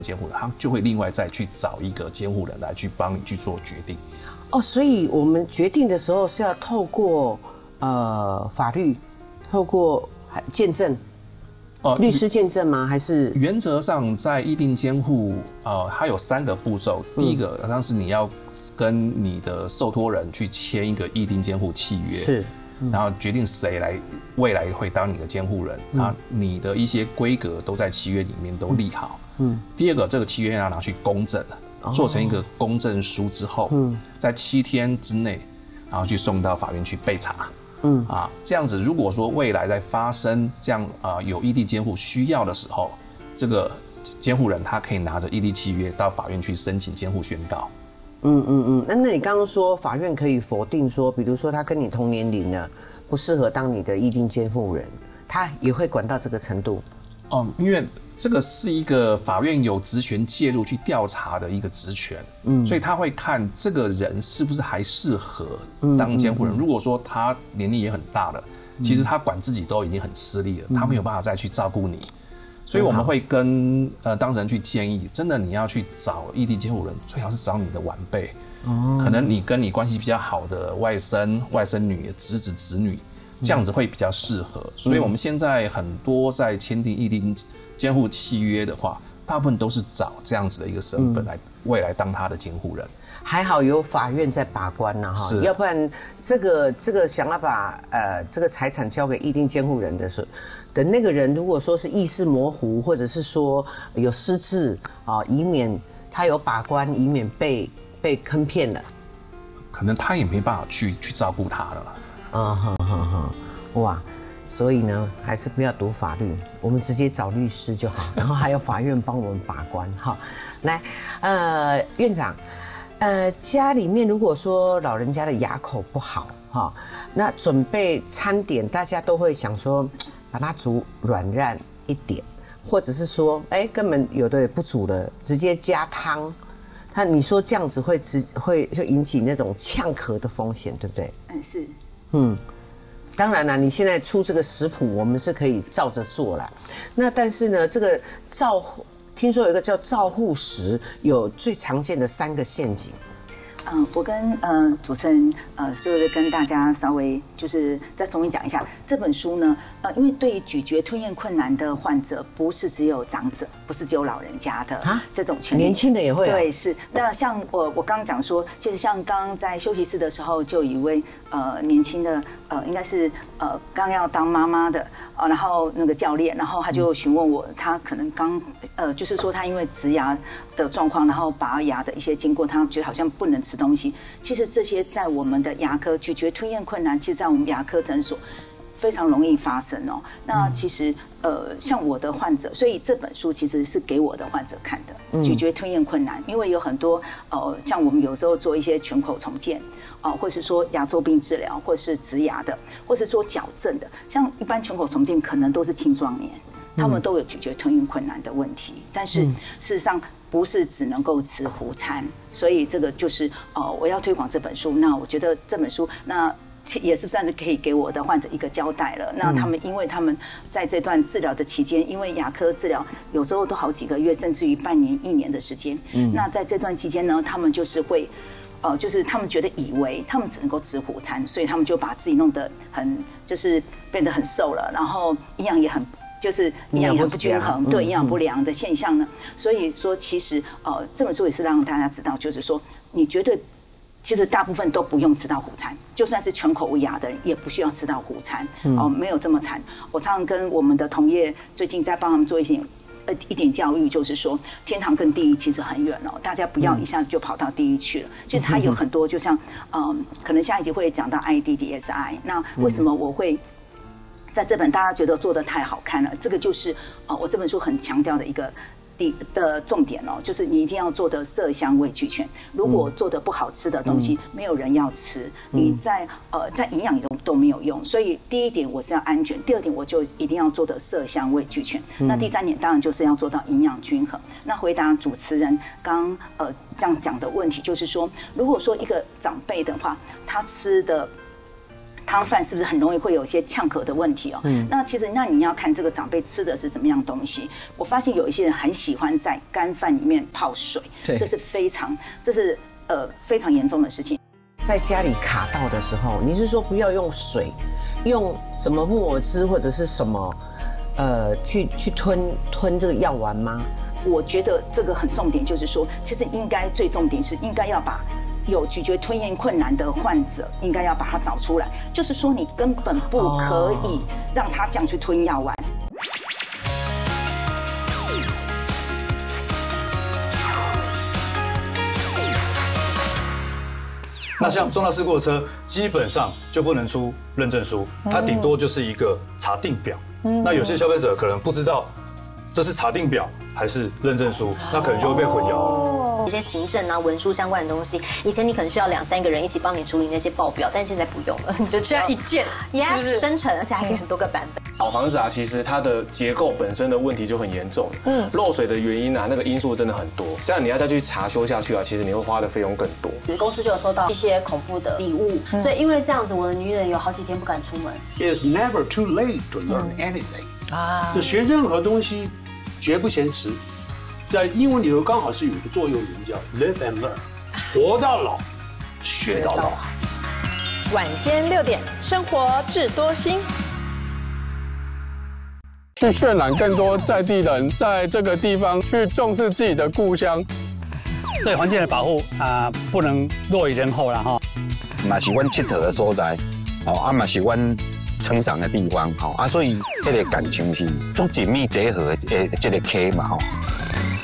监护人，他就会另外再去找一个监护人来去帮你去做决定。 哦，所以我们决定的时候是要透过法律，透过见证。律师见证吗？还是原则上在议定监护，它有3个步骤。第一个，当时你要跟你的受托人去签一个议定监护契约， 是， 然后决定谁来未来会当你的监护人，啊，你的一些规格都在契约里面都立好。第二个，这个契约要拿去公证，做成一个公证书之后，在7天之内，然后去送到法院去备查。这样子，如果说未来在发生这样有异地监护需要的时候，这个监护人他可以拿着异地契约到法院去申请监护宣告。 那你刚刚说法院可以否定说，比如说他跟你同年龄了，不适合当你的异地监护人，他也会管到这个程度？ 因为这个是一个法院有职权介入去调查的一个职权，所以他会看这个人是不是还适合当监护人。如果说他年龄也很大了，其实他管自己都已经很吃力了，他没有办法再去照顾你，所以我们会跟当事人去建议，真的你要去找异地监护人，最好是找你的晚辈，可能你跟你关系比较好的外甥、外甥女、侄子、侄女，这样子会比较适合。所以我们现在很多在签订异地监护契约的话，大部分都是找这样子的一个身份来未来当他的监护人。 还好有法院在把关呐，哈，要不然这个想要把这个财产交给异地监护人的时候的那个人，如果说是意识模糊，或者是说有失智啊，以免他有把关，以免被坑骗了， 可能他也没办法去照顾他了。 哇。所以呢，还是不要读法律，我们直接找律师就好，然后还有法院帮我们把关。好，来，院长，家里面如果说老人家的牙口不好，哈，那准备餐点，大家都会想说，把它煮软烂一点，或者是说，根本有的也不煮了，直接加汤。你说这样子会引起那种呛咳的风险，对不对？ 是。 当然啦，你现在出这个食谱，我们是可以照着做啦。那但是呢，这个听说有一个叫照护食，有最常见的3个陷阱。 我跟主持人就是跟大家稍微就是再重新讲一下这本书呢，因为对于咀嚼吞咽困难的患者，不是只有长者，不是只有老人家的这种权利， 年轻的也会。 对，是。那像我刚刚讲说，其实像刚刚在休息室的时候，就有一位年轻的应该是刚要当妈妈的然后那个教练，然后他就询问我，他可能就是说他因为植牙的状况，然后拔牙的一些经过，他觉得好像不能吃东西。其实这些在我们的牙科咀嚼吞咽困难，其实在我们牙科诊所非常容易发生哦。那其实像我的患者，所以这本书其实是给我的患者看的，咀嚼吞咽困难，因为有很多像我们有时候做一些全口重建或是说牙周病治疗，或是植牙的，或是说矫正的，像一般全口重建可能都是青壮年，他们都有咀嚼吞咽困难的问题，但是事实上不是只能够吃糊餐，所以这个就是我要推广这本书。那我觉得这本书那也是算是可以给我的患者一个交代了。那他们因为他们在这段治疗的期间，因为牙科治疗有时候都好几个月，甚至于半年、1年的时间。那在这段期间呢，他们就是会。就是他们觉得以为他们只能够吃糊餐，所以他们就把自己弄得就是变得很瘦了，然后营养也很不均衡，对，营养不良的现象呢。所以说，其实这本书也是让大家知道，就是说你绝对其实大部分都不用吃到糊餐，就算是全口无牙的人也不需要吃到糊餐，没有这么惨。我常常跟我们的同业最近在帮他们做一点教育，就是说天堂跟地狱其实很远哦，大家不要一下子就跑到地狱去了。其实它有很多，就像可能下一集会讲到 IDDSI。那为什么我会在这本大家觉得做得太好看了？这个就是我这本书很强调的一个的重点哦，就是你一定要做的色香味俱全。如果做的不好吃的东西，没有人要吃，你在营养都没有用。所以第一点我是要安全，第二点我就一定要做的色香味俱全。那第3点当然就是要做到营养均衡。那回答主持人刚这样讲的问题，就是说，如果说一个长辈的话，他汤饭是不是很容易会有一些呛咳的问题哦？那其实你要看这个长辈吃的是什么样东西。我发现有一些人很喜欢在干饭里面泡水，这是非常严重的事情。 在家里卡到的时候，你是说不要用水，用什么木耳汁或者是什么去吞这个药丸吗？ 我觉得这个很重点，就是说，其实最重点是应该要把有咀嚼吞咽困难的患者，应该要把它找出来。就是说，你根本不可以让他这样去吞药丸。 那像重大事故的车，基本上就不能出认证书，它顶多就是一个查定表。那有些消费者可能不知道这是查定表还是认证书，那可能就会被混淆。 一些行政啊、文书相关的东西，以前你可能需要2-3个人一起帮你处理那些报表，但现在不用了，你就只要一键 ，yes， 生成，而且还可以很多个版本。 老房子啊，其实它的结构本身的问题就很严重，漏水的原因啊，那个因素真的很多，这样你要再去查修下去啊，其实你会花的费用更多。 公司就有收到一些恐怖的礼物，所以因为这样子，我的女人有好几天不敢出门。 It's never too late to learn anything。就学任何东西，绝不嫌迟。在英文里头刚好是有一个座右铭叫 "Live and learn"， 活到老，学到老。 晚间6点，生活智多星。 去渲染更多在地人在这个地方去重视自己的故乡， 对环境的保护不能落于人后了哈。 嘛是阮佚佗的所在，嘛是阮成长的地方，所以这个感情是足紧密结合的这个 K 嘛